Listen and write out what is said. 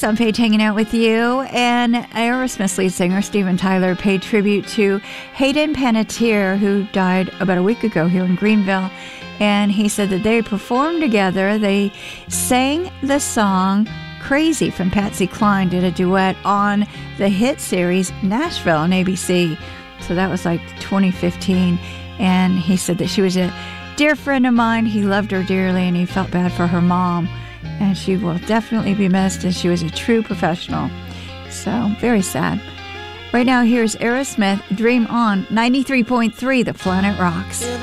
on Paige hanging out with you. And Aerosmith lead singer Steven Tyler paid tribute to Hayden Panettiere, who died about a week ago here in Greenville. And he said that they performed together. They sang the song Crazy from Patsy Cline, did a duet on the hit series Nashville on ABC. So that was like 2015. And he said that she was a dear friend of mine. He loved her dearly, and he felt bad for her mom. And she will definitely be missed, and she was a true professional. So, very sad. Right now, here's Aerosmith, Dream On, 93.3, The Planet Rocks.